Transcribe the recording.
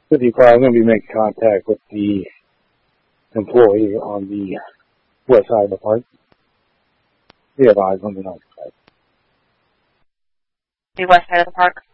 55, I'm going to be making contact with the employee on the west side of the park. We have eyes on the north side. The west side of the park?